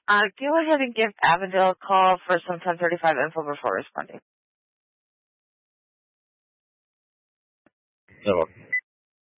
Go ahead and give Avondale a call for some 1035 info before responding. So